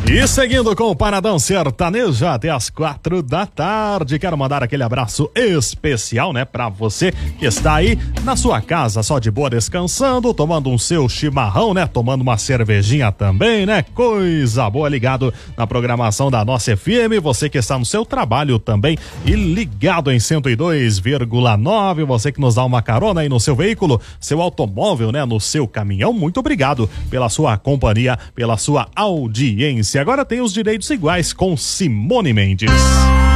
E seguindo com o Paradão Sertanejo até as 4 da tarde, quero mandar aquele abraço especial, né, pra você que está aí na sua casa, só de boa, descansando, tomando um seu chimarrão, né, tomando uma cervejinha também, né, coisa boa, ligado na programação da nossa FM, você que está no seu trabalho também e ligado em 102,9, você que nos dá uma carona aí no seu veículo, seu automóvel, né, no seu caminhão, muito obrigado pela sua companhia, pela sua audiência. Agora tem os direitos iguais com Simone Mendes.